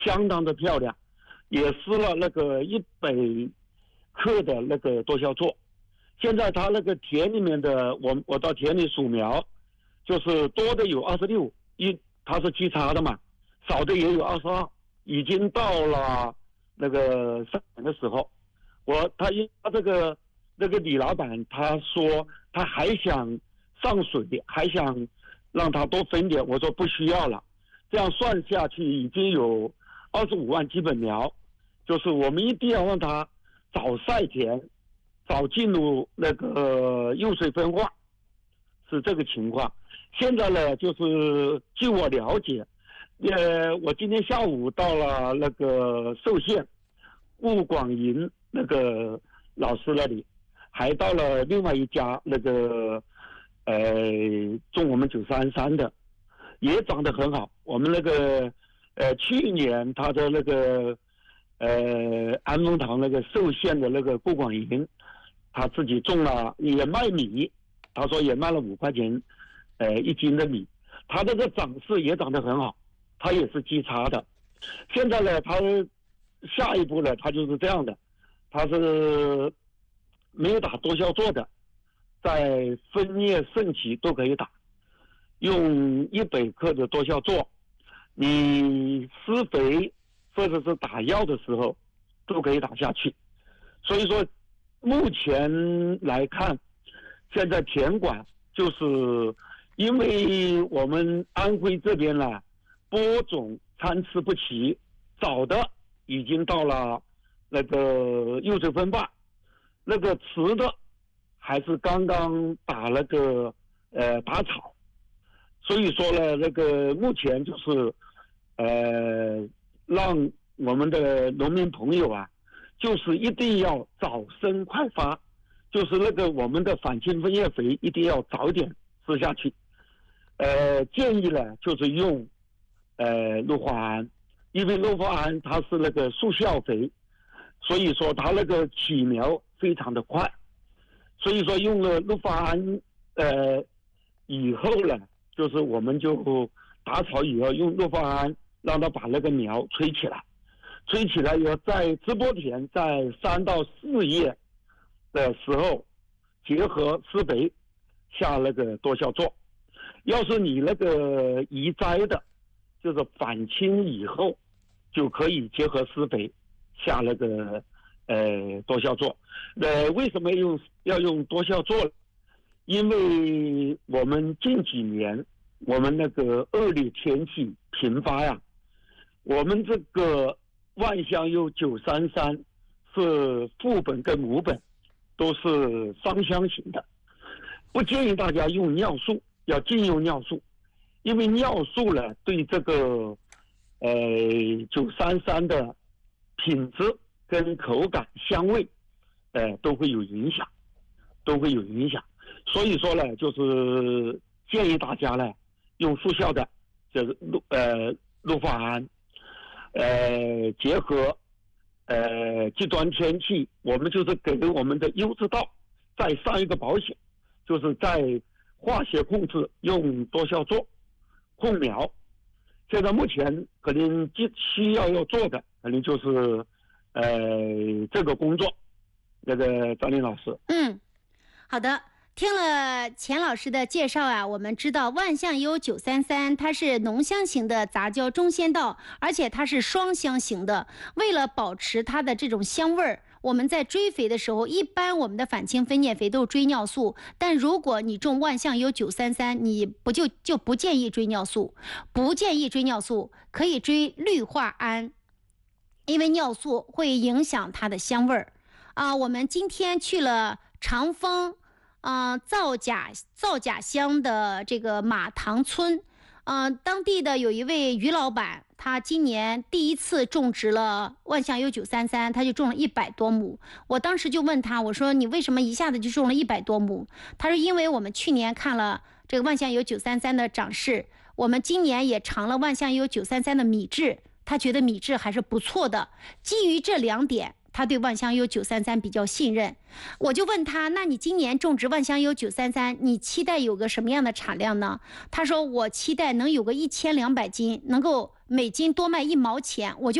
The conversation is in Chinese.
相当的漂亮，也施了那个100克的那个多效唑。现在他那个田里面的，我到田里数苗，就是多的有26，它是基茬的嘛，少的也有22，已经到了那个上年的时候。他这个那个李老板他说他还想上水，还想让他多分点，我说不需要了。这样算下去已经有25万基本苗，就是我们一定要让他早晒田，早进入那个幼水分化，是这个情况。现在呢，就是据我了解，我今天下午到了那个寿县顾广银那个老师那里，还到了另外一家那个种我们933的，也长得很好。我们那个去年他的那个安丰堂那个寿县的那个顾广银，他自己种了，也卖米，他说也卖了5块钱1斤的米，他这个长势也长得很好，他也是基茬的。现在呢，他下一步呢，他就是这样的，他是没有打多效唑的，在分叶盛期都可以打，用100克的多效唑，你施肥或者是打药的时候都可以打下去。所以说目前来看，现在田管就是因为我们安徽这边呢播种参差不齐，早的已经到了那个幼水分化，那个迟的还是刚刚打那个打草。所以说呢，那个目前就是让我们的农民朋友啊，就是一定要早生快发，就是那个我们的反青分叶肥一定要早点施下去。建议呢就是用氯化铵，因为氯化铵它是那个速效肥，所以说它那个起苗非常的快。所以说用了氯化铵以后呢，就是我们就打草以后用氯化铵让它把那个苗吹起来，吹起来以后在直播田在3到4叶的时候结合施肥下那个多效唑。要是你那个移栽的，就是反青以后就可以结合施肥下那个多效唑。为什么要用多效唑？因为我们近几年我们那个恶劣天气频发呀，我们这个万象优933是副本跟母本都是双相型的，不建议大家用尿素，要禁用尿素，因为尿素呢对这个933的品质跟口感香味都会有影响。所以说呢，就是建议大家呢用速效的，就是氯化铵结合极端天气，我们就是给我们的优质稻再上一个保险，就是在化学控制用多效唑控苗。现在目前可能需要做的可能就是这个工作。那个张琳老师， 好的。听了钱老师的介绍啊，我们知道万象优933它是浓香型的杂交中先稻，而且它是双香型的。为了保持它的这种香味儿，我们在追肥的时候，一般我们的反青分叶肥都追尿素，但如果你种万象优933，你就不建议追尿素，可以追氯化铵，因为尿素会影响它的香味儿啊。我们今天去了长丰皂甲乡的这个马塘村，当地的有一位于老板，他今年第一次种植了万象优933，他就种了100多亩。我当时就问他，我说你为什么一下子就种了100多亩？他说因为我们去年看了这个万象优933的长势，我们今年也尝了万象优933的米质，他觉得米质还是不错的。基于这2点，他对万象优933比较信任。我就问他，那你今年种植万象优933，你期待有个什么样的产量呢？他说我期待能有个1200斤，能够每斤多卖1毛钱，我就